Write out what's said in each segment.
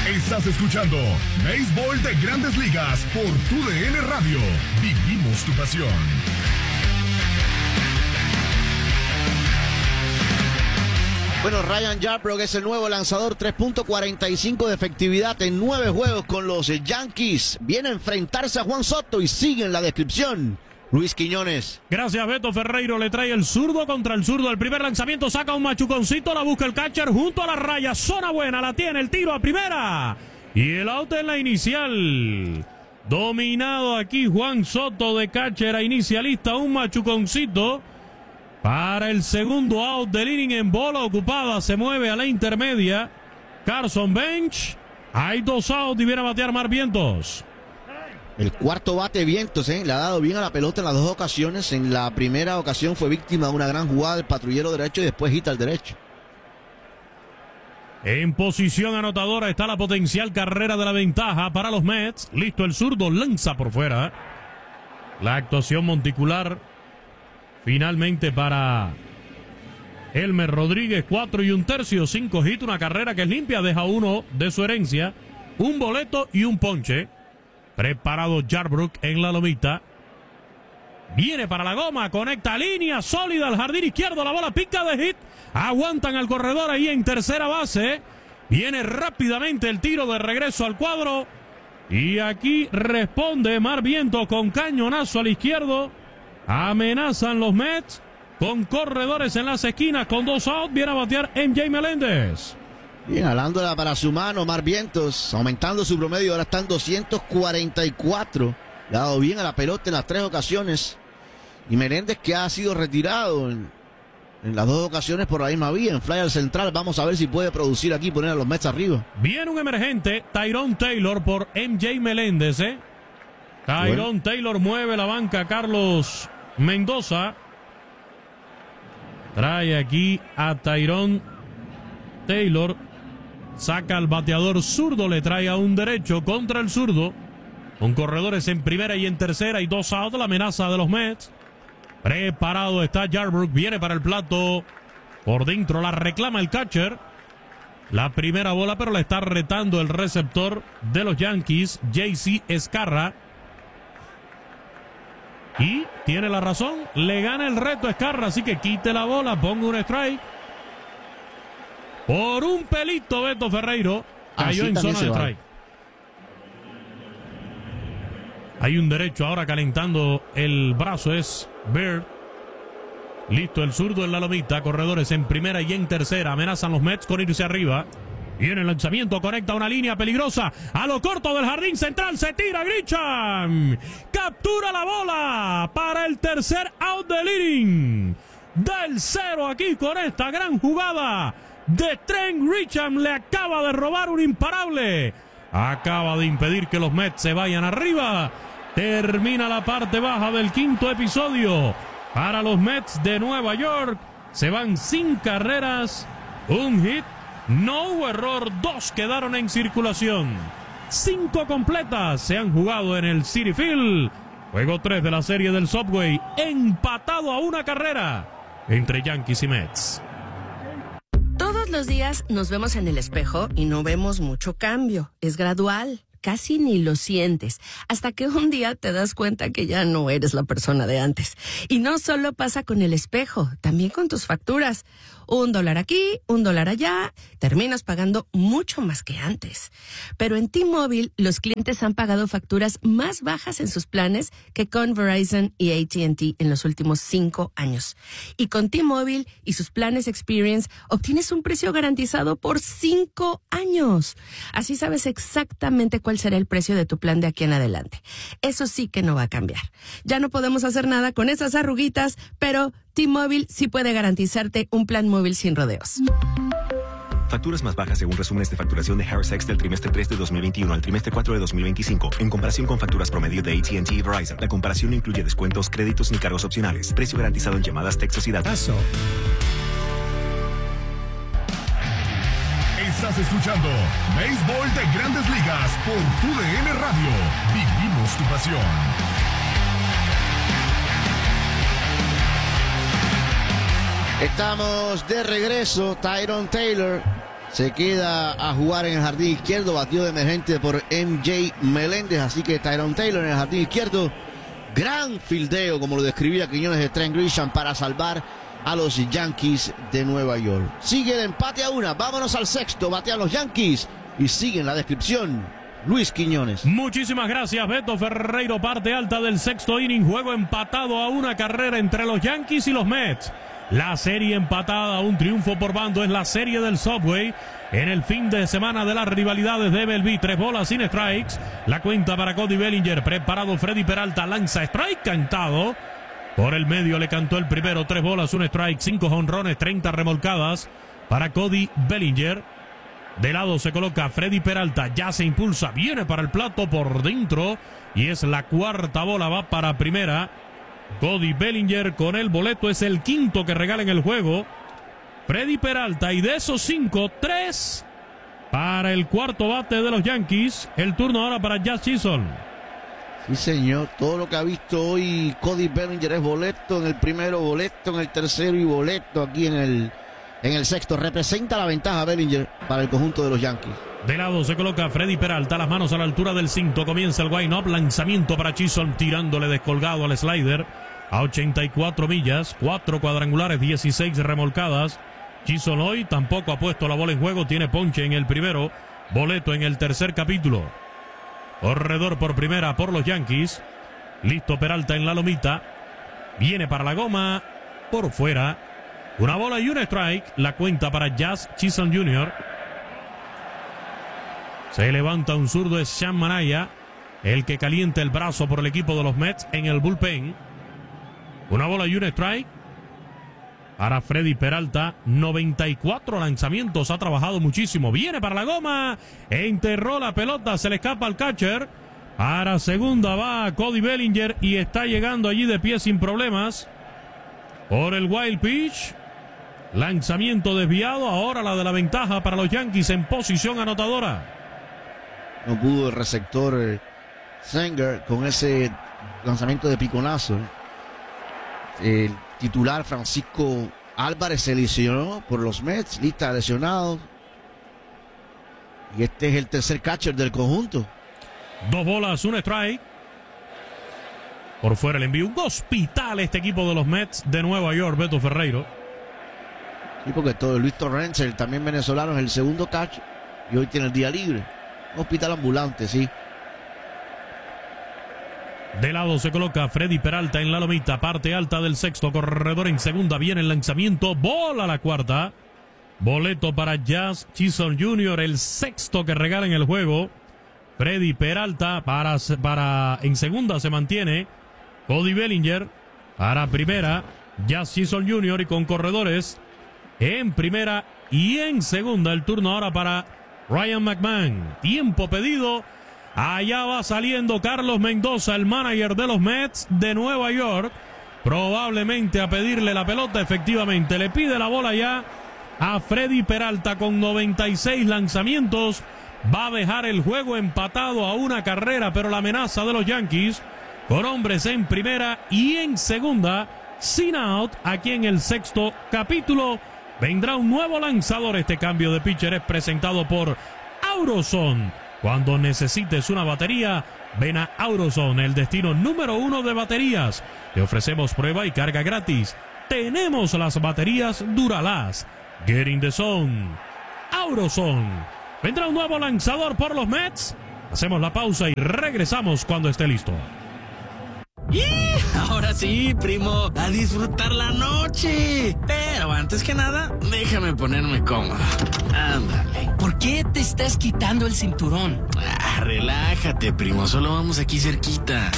Estás escuchando Béisbol de Grandes Ligas por TUDN Radio. Vivimos tu pasión. Bueno, Ryan Yarbrough es el nuevo lanzador, 3.45 de efectividad en 9 juegos con los Yankees. Viene a enfrentarse a Juan Soto y sigue en la descripción Luis Quiñones. Gracias, Beto Ferreiro. Le trae el zurdo contra el zurdo. El primer lanzamiento saca un machuconcito, la busca el catcher junto a la raya. Zona buena, la tiene, el tiro a primera. Y el out en la inicial. Dominado aquí Juan Soto de catcher a inicialista, un machuconcito. Para el segundo out del inning en bola ocupada, se mueve a la intermedia Carson Bench. Hay 2 outs y viene a batear Mark Vientos. El cuarto bate Vientos, le ha dado bien a la pelota en las 2 ocasiones. En la primera ocasión fue víctima de una gran jugada del patrullero derecho y después hita al derecho. En posición anotadora está la potencial carrera de la ventaja para los Mets. Listo el zurdo, lanza por fuera. La actuación monticular finalmente para Elmer Rodríguez, 4 1/3, 5 hits, una carrera que es limpia, deja uno de su herencia, un boleto y un ponche. Preparado Yarbrough en la lomita. Viene para la goma, conecta línea sólida al jardín izquierdo, la bola pica de hit. Aguantan al corredor ahí en tercera base. Viene rápidamente el tiro de regreso al cuadro. Y aquí responde Mark Vientos con cañonazo al izquierdo. Amenazan los Mets con corredores en las esquinas con 2 outs. Viene a batear MJ Meléndez. Bien, jalándola para su mano Mark Vientos, aumentando su promedio, ahora está en 244. Le ha dado bien a la pelota en las 3 ocasiones. Y Meléndez, que ha sido retirado en las 2 ocasiones por la misma vía, en fly al central. Vamos a ver si puede producir aquí, poner a los Mets arriba. Viene un emergente, Tyrone Taylor por MJ Meléndez, Tyrone Taylor mueve la banca, Carlos Mendoza. Trae aquí a Tyrone Taylor. Saca al bateador zurdo, le trae a un derecho contra el zurdo. Con corredores en primera y en tercera y 2 outs, la amenaza de los Mets. Preparado está Yarbrough, viene para el plato. Por dentro la reclama el catcher. La primera bola, pero la está retando el receptor de los Yankees, JC Escarra. Y tiene la razón, le gana el reto Escarra, así que quite la bola, ponga un strike. Por un pelito Beto Ferreiro cayó en zona de strike. Hay un derecho ahora calentando el brazo, es Bird. Listo el zurdo en la lomita, corredores en primera y en tercera, amenazan los Mets con irse arriba. Viene el lanzamiento, conecta una línea peligrosa a lo corto del jardín central, se tira Grisham, captura la bola para el tercer out del inning. Del 0 aquí con esta gran jugada de Trent Grisham, le acaba de robar un imparable. Acaba de impedir que los Mets se vayan arriba. Termina la parte baja del 5º episodio. Para los Mets de Nueva York, se van sin carreras, un hit, no hubo error, 2 quedaron en circulación. 5 completas se han jugado en el Citi Field. Juego 3 de la serie del Subway, empatado a 1 carrera entre Yankees y Mets. Todos los días nos vemos en el espejo y no vemos mucho cambio. Es gradual, casi ni lo sientes, hasta que un día te das cuenta que ya no eres la persona de antes. Y no solo pasa con el espejo, también con tus facturas. $1 aquí, $1 allá, terminas pagando mucho más que antes. Pero en T-Mobile, los clientes han pagado facturas más bajas en sus planes que con Verizon y AT&T en los últimos 5 años. Y con T-Mobile y sus planes Experience, obtienes un precio garantizado por 5 años. Así sabes exactamente cuál será el precio de tu plan de aquí en adelante. Eso sí que no va a cambiar. Ya no podemos hacer nada con esas arruguitas, pero T-Mobile sí puede garantizarte un plan móvil sin rodeos. Facturas más bajas según resúmenes de facturación de Harris X del trimestre 3 de 2021 al trimestre 4 de 2025, en comparación con facturas promedio de AT&T y Verizon. La comparación no incluye descuentos, créditos ni cargos opcionales. Precio garantizado en llamadas, textos y datos. Estás escuchando Béisbol de Grandes Ligas por TUDN Radio. Vivimos tu pasión. Estamos de regreso. Tyrone Taylor se queda a jugar en el jardín izquierdo, batió de emergente por MJ Meléndez, así que Tyrone Taylor en el jardín izquierdo. Gran fildeo, como lo describía Quiñones, de Trent Grisham para salvar a los Yankees de Nueva York. Sigue el empate a 1, vámonos al sexto, batean los Yankees y sigue en la descripción Luis Quiñones. Muchísimas gracias, Beto Ferreiro. Parte alta del sexto inning, juego empatado a 1 carrera entre los Yankees y los Mets. La serie empatada, un triunfo por bando, es la serie del Subway. En el fin de semana de las rivalidades de MLB, 3 bolas sin strikes. La cuenta para Cody Bellinger, preparado Freddy Peralta, lanza strike cantado. Por el medio le cantó el primero, 3 bolas, 1 strike, 5 jonrones, 30 remolcadas para Cody Bellinger. De lado se coloca Freddy Peralta, ya se impulsa, viene para el plato por dentro y es la cuarta bola, va para primera. Cody Bellinger con el boleto, es el quinto que regala en el juego Freddy Peralta, y de esos 5, 3 para el cuarto bate de los Yankees. El turno ahora para Jazz Chisholm. Sí, señor, todo lo que ha visto hoy Cody Bellinger es boleto en el primero, boleto en el tercero y boleto aquí en el sexto. Representa la ventaja Bellinger para el conjunto de los Yankees. De lado se coloca Freddy Peralta, las manos a la altura del cinto, comienza el wind-up, lanzamiento para Chisholm, tirándole descolgado al slider a 84 millas, 4 cuadrangulares, 16 remolcadas. Chisholm hoy tampoco ha puesto la bola en juego, tiene ponche en el primero, boleto en el tercer capítulo. Corredor por primera por los Yankees, listo Peralta en la lomita, viene para la goma, por fuera, una bola y un strike, la cuenta para Jazz Chisholm Jr. Se levanta un zurdo, es Sean Manaya, el que calienta el brazo por el equipo de los Mets en el bullpen. Una bola y un strike para Freddy Peralta. 94 lanzamientos, ha trabajado muchísimo. Viene para la goma, enterró la pelota, se le escapa al catcher. Para segunda va Cody Bellinger y está llegando allí de pie sin problemas. Por el wild pitch, lanzamiento desviado, ahora la de la ventaja para los Yankees en posición anotadora. No pudo el receptor Sanger con ese lanzamiento de piconazo. El titular Francisco Álvarez se lesionó por los Mets, lista de lesionados. Y este es el tercer catcher del conjunto. 2 bolas, 1 strike. Por fuera el envío, un hospital este equipo de los Mets de Nueva York, Beto Ferreiro. Sí, porque todo Luis Torrens, el también venezolano, es el segundo catcher y hoy tiene el día libre. Hospital ambulante, sí. De lado se coloca Freddy Peralta en la lomita, parte alta del sexto, corredor en segunda, viene el lanzamiento, bola a la cuarta. Boleto para Jazz Chisholm Jr., el sexto que regala en el juego. Freddy Peralta para en segunda se mantiene Cody Bellinger, para primera Jazz Chisholm Jr. y con corredores en primera y en segunda. El turno ahora para Ryan McMahon. Tiempo pedido. Allá va saliendo Carlos Mendoza, el manager de los Mets de Nueva York. Probablemente a pedirle la pelota. Efectivamente, le pide la bola ya a Freddy Peralta con 96 lanzamientos. Va a dejar el juego empatado a 1 carrera, pero la amenaza de los Yankees con hombres en primera y en segunda, sin out, aquí en el sexto capítulo. Vendrá un nuevo lanzador. Este cambio de pitcher es presentado por Auroson. Cuando necesites una batería, ven a Auroson, el destino número 1 de baterías. Te ofrecemos prueba y carga gratis. Tenemos las baterías Duralast. Get in the zone. Auroson. Vendrá un nuevo lanzador por los Mets. Hacemos la pausa y regresamos cuando esté listo. ¡Y! Ahora sí, primo, a disfrutar la noche. Pero antes que nada, déjame ponerme cómodo. Ándale. ¿Por qué te estás quitando el cinturón? Relájate, primo, solo vamos aquí cerquita.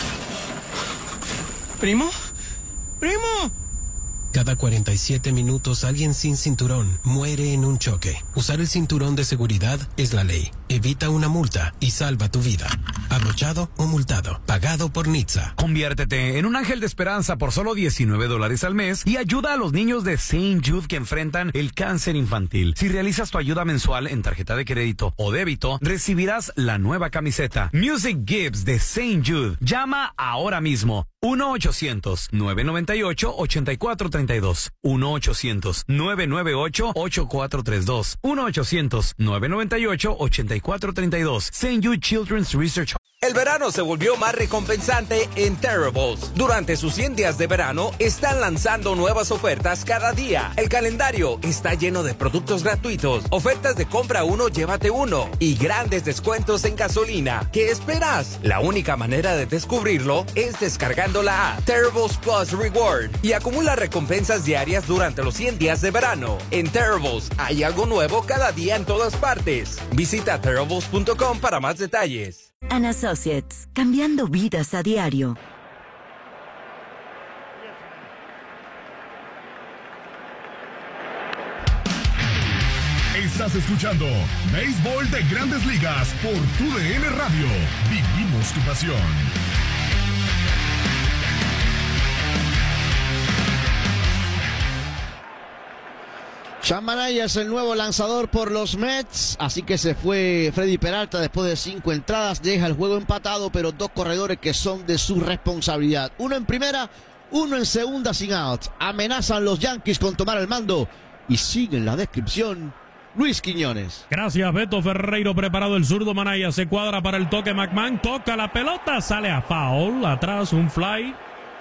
¿Primo? ¡Primo! Cada 47 minutos alguien sin cinturón muere en un choque. Usar el cinturón de seguridad es la ley. Evita una multa y salva tu vida. Abrochado o multado. Pagado por NHTSA. Conviértete en un ángel de esperanza por solo $19 al mes y ayuda a los niños de St. Jude que enfrentan el cáncer infantil. Si realizas tu ayuda mensual en tarjeta de crédito o débito, recibirás la nueva camiseta Music Gives de St. Jude. Llama ahora mismo 1-800-998-8432. 1-800-998-8432. 1-800-998-8432. St. Jude Children's Research. El verano se volvió más recompensante en Terribles. Durante sus 100 días de verano, están lanzando nuevas ofertas cada día. El calendario está lleno de productos gratuitos, ofertas de compra uno, llévate uno y grandes descuentos en gasolina. ¿Qué esperas? La única manera de descubrirlo es descargando la app Terribles Plus Reward y acumula recompensas diarias durante los 100 días de verano. En Terribles hay algo nuevo cada día en todas partes. Visita terribles.com para más detalles. An Associates, cambiando vidas a diario. Estás escuchando Béisbol de Grandes Ligas por TUDN Radio. Vivimos tu pasión. Sean Manaea es el nuevo lanzador por los Mets, así que se fue Freddy Peralta después de 5 entradas, deja el juego empatado, pero 2 corredores que son de su responsabilidad. Uno en primera, uno en segunda sin outs. Amenazan los Yankees con tomar el mando y siguen la descripción Luis Quiñones. Gracias, Beto Ferreiro. Preparado el zurdo Manaea, se cuadra para el toque. McMahon toca la pelota, sale a foul, atrás un fly.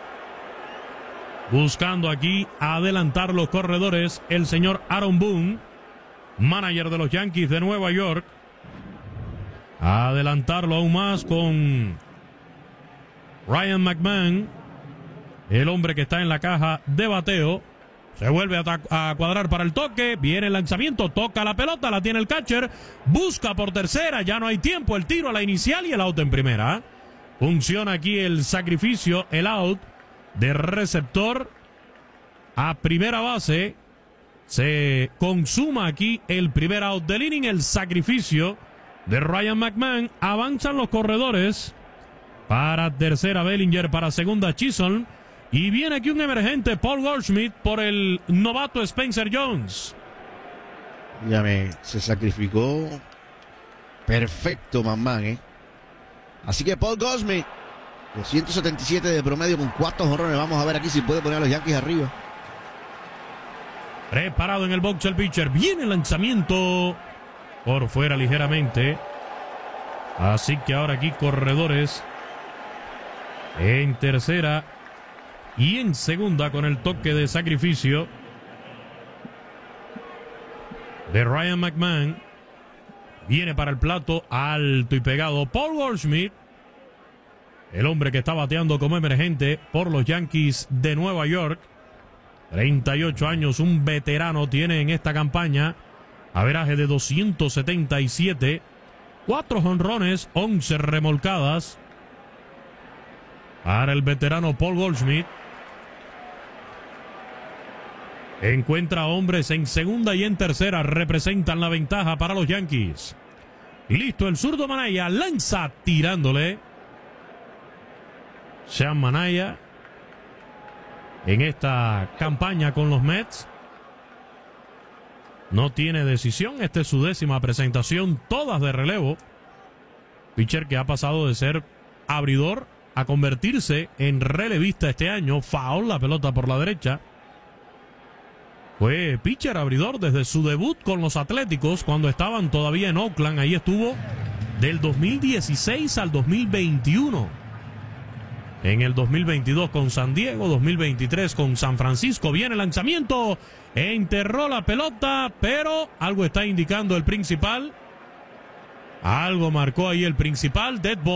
Buscando aquí adelantar los corredores, el señor Aaron Boone, manager de los Yankees de Nueva York. Adelantarlo aún más con Ryan McMahon, el hombre que está en la caja de bateo. Se vuelve a cuadrar para el toque, viene el lanzamiento, toca la pelota, la tiene el catcher, busca por tercera, ya no hay tiempo, el tiro a la inicial y el out en primera. Funciona aquí el sacrificio, el out de receptor a primera base. Se consuma aquí el primer out del inning, el sacrificio de Ryan McMahon. Avanzan los corredores. Para tercera Bellinger, para segunda Chisholm. Y viene aquí un emergente, Paul Goldschmidt, por el novato Spencer Jones. Se sacrificó perfecto McMahon, Así que Paul Goldschmidt, 277 de promedio con 4 jonrones. Vamos a ver aquí si puede poner a los Yankees arriba. Preparado en el box el pitcher. Viene el lanzamiento por fuera ligeramente. Así que ahora aquí corredores en tercera y en segunda con el toque de sacrificio de Ryan McMahon. Viene para el plato alto y pegado Paul Goldschmidt, el hombre que está bateando como emergente por los Yankees de Nueva York. 38 años, un veterano tiene en esta campaña. Averaje de 277. 4 jonrones, 11 remolcadas para el veterano Paul Goldschmidt. Encuentra hombres en segunda y en tercera. Representan la ventaja para los Yankees. Listo el zurdo Manaea. Lanza tirándole. Sean Manaea en esta campaña con los Mets no tiene decisión. Esta es su 10ª presentación, todas de relevo. Pitcher que ha pasado de ser abridor a convertirse en relevista este año. Foul, la pelota por la derecha. Fue pitcher abridor desde su debut con los Atléticos cuando estaban todavía en Oakland. Ahí estuvo del 2016 al 2021. En el 2022 con San Diego, 2023 con San Francisco. Viene el lanzamiento, enterró la pelota, pero algo está indicando el principal. Algo marcó ahí el principal, dead ball.